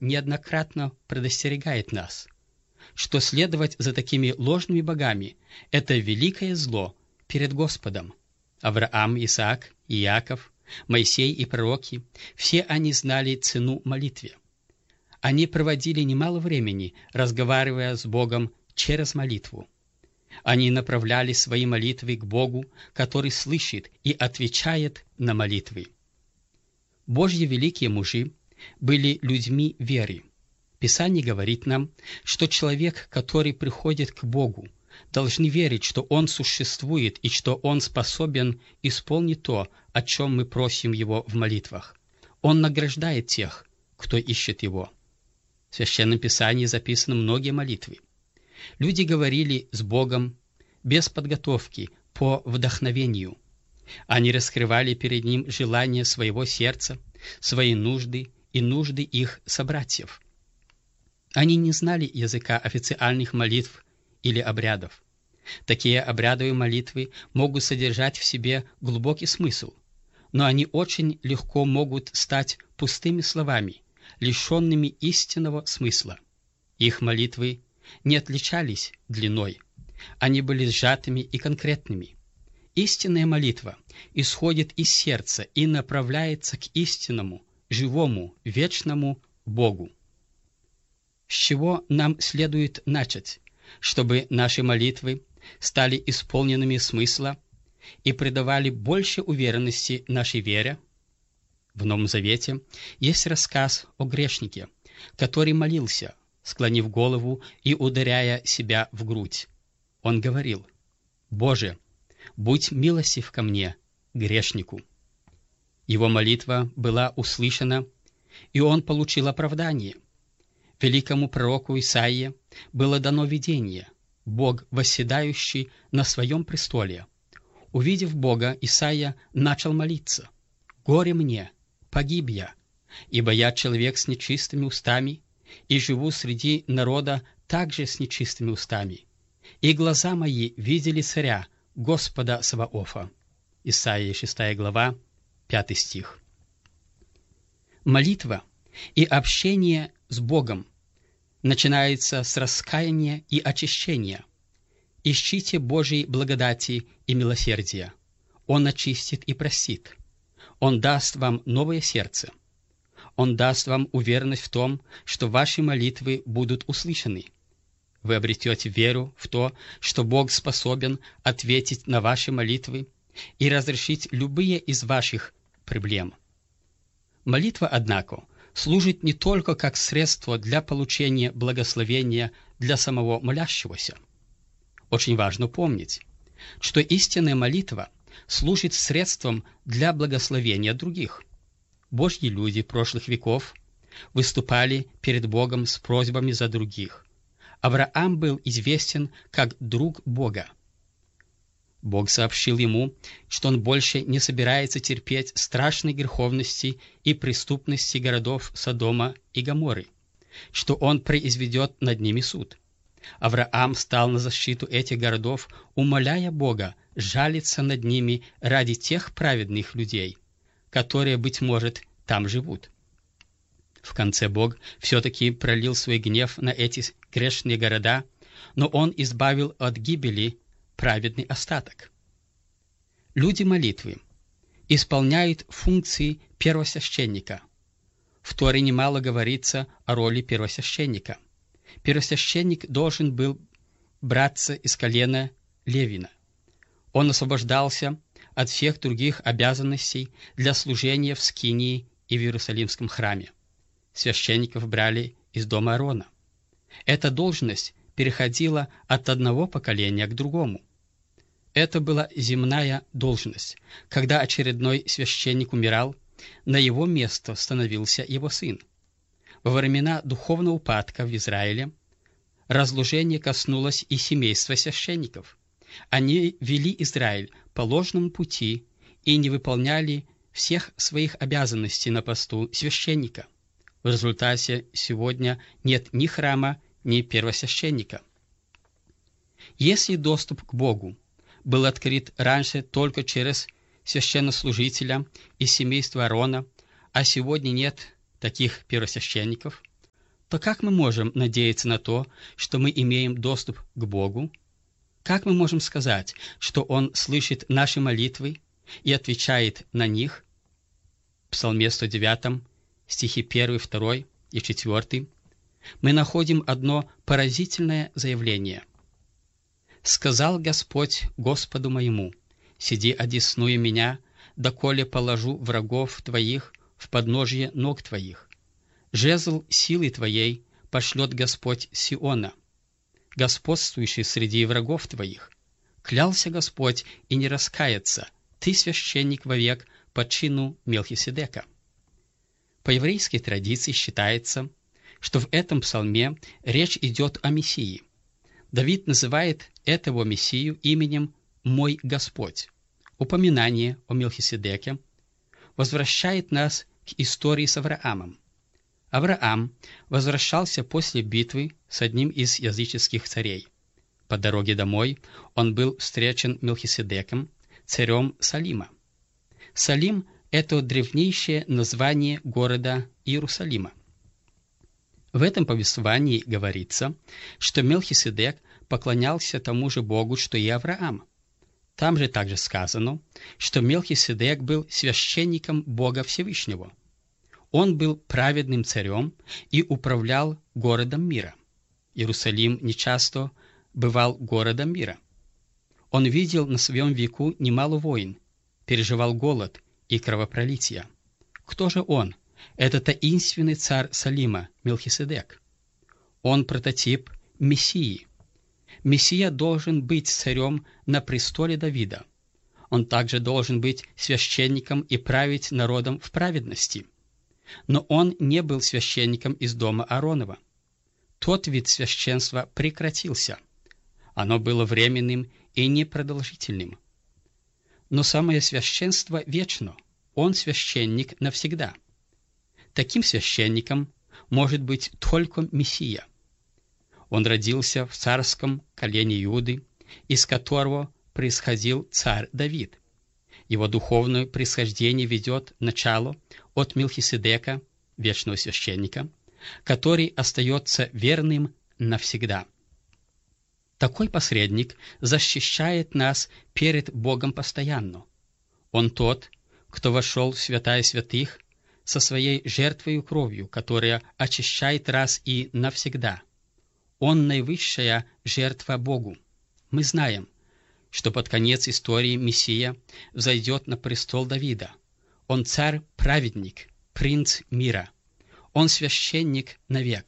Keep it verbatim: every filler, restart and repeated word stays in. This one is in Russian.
неоднократно предостерегает нас, что следовать за такими ложными богами – это великое зло перед Господом. Авраам, Исаак, Иаков, Моисей и пророки – все они знали цену молитве. Они проводили немало времени, разговаривая с Богом через молитву. Они направляли свои молитвы к Богу, который слышит и отвечает на молитвы. Божьи великие мужи были людьми веры. Писание говорит нам, что человек, который приходит к Богу, должен верить, что Он существует и что Он способен исполнить то, о чем мы просим Его в молитвах. Он награждает тех, кто ищет Его. В Священном Писании записаны многие молитвы. Люди говорили с Богом без подготовки, по вдохновению. Они раскрывали перед Ним желания своего сердца, свои нужды и нужды их собратьев. Они не знали языка официальных молитв или обрядов. Такие обрядовые молитвы могут содержать в себе глубокий смысл, но они очень легко могут стать пустыми словами, лишенными истинного смысла. Их молитвы не отличались длиной, они были сжатыми и конкретными. Истинная молитва исходит из сердца и направляется к истинному, живому, вечному Богу. С чего нам следует начать, чтобы наши молитвы стали исполненными смысла и придавали больше уверенности нашей вере? В Новом Завете есть рассказ о грешнике, который молился, склонив голову и ударяя себя в грудь. Он говорил: «Боже, будь милостив ко мне, грешнику». Его молитва была услышана, и он получил оправдание. Великому пророку Исаии было дано видение: Бог, восседающий на своем престоле. Увидев Бога, Исаия начал молиться: «Горе мне, погиб я, ибо я человек с нечистыми устами, и живу среди народа также с нечистыми устами. И глаза мои видели царя, Господа Саваофа». Исаия шестая глава, пятый стих. Молитва и общение с Богом начинается с раскаяния и очищения. Ищите Божьей благодати и милосердия. Он очистит и простит. Он даст вам новое сердце. Он даст вам уверенность в том, что ваши молитвы будут услышаны. Вы обретете веру в то, что Бог способен ответить на ваши молитвы и разрешить любые из ваших проблем. Молитва, однако, служит не только как средство для получения благословения для самого молящегося. Очень важно помнить, что истинная молитва служит средством для благословения других. Божьи люди прошлых веков выступали перед Богом с просьбами за других. Авраам был известен как друг Бога. Бог сообщил ему, что он больше не собирается терпеть страшной греховности и преступности городов Содома и Гоморры, что он произведет над ними суд. Авраам стал на защиту этих городов, умоляя Бога жалиться над ними ради тех праведных людей, которые, быть может, там живут. В конце Бог все-таки пролил свой гнев на эти грешные города, но Он избавил от гибели праведный остаток. Люди молитвы исполняют функции первосвященника. В Торе немало говорится о роли первосвященника. Первосвященник должен был браться из колена Левина. Он освобождался от всех других обязанностей для служения в Скинии и в Иерусалимском храме. Священников брали из дома Аарона. Эта должность переходила от одного поколения к другому. Это была земная должность. Когда очередной священник умирал, на его место становился его сын. Во времена духовного упадка в Израиле разложение коснулось и семейства священников. Они вели Израиль по ложному пути и не выполняли всех своих обязанностей на посту священника. В результате сегодня нет ни храма, ни первосвященника. Если доступ к Богу был открыт раньше только через священнослужителя из семейства Аарона, а сегодня нет таких первосвященников, то как мы можем надеяться на то, что мы имеем доступ к Богу? Как мы можем сказать, что Он слышит наши молитвы и отвечает на них? В Псалме сто девятом, стихи первый, второй и четвёртый, мы находим одно поразительное заявление. «Сказал Господь Господу моему, сиди одесную меня, доколе положу врагов твоих в подножье ног твоих. Жезл силы твоей пошлет Господь Сиона, господствующий среди врагов твоих. Клялся Господь и не раскается, ты священник вовек по чину Мелхиседека». По еврейской традиции считается, что в этом псалме речь идет о Мессии. Давид называет этого Мессию именем «Мой Господь». Упоминание о Мелхиседеке возвращает нас к истории с Авраамом. Авраам возвращался после битвы с одним из языческих царей. По дороге домой он был встречен Мелхиседеком, царем Салима. Салим – это древнейшее название города Иерусалима. В этом повествовании говорится, что Мелхиседек поклонялся тому же Богу, что и Авраам. Там же также сказано, что Мелхиседек был священником Бога Всевышнего. Он был праведным царем и управлял городом мира. Иерусалим нечасто бывал городом мира. Он видел на своем веку немало войн, переживал голод и кровопролитие. Кто же он? Это таинственный царь Салима, Мелхиседек. Он прототип Мессии. Мессия должен быть царем на престоле Давида. Он также должен быть священником и править народом в праведности. Но он не был священником из дома Ааронова. Тот вид священства прекратился. Оно было временным и непродолжительным. Но самое священство вечно. Он священник навсегда. Таким священником может быть только Мессия. Он родился в царском колене Иуды, из которого происходил царь Давид. Его духовное происхождение ведет начало от Мелхиседека, вечного священника, который остается верным навсегда. Такой посредник защищает нас перед Богом постоянно. Он тот, кто вошел в святая святых со своей жертвой и кровью, которая очищает раз и навсегда. Он наивысшая жертва Богу. Мы знаем, что под конец истории Мессия взойдет на престол Давида. Он царь-праведник, принц мира. Он священник навек.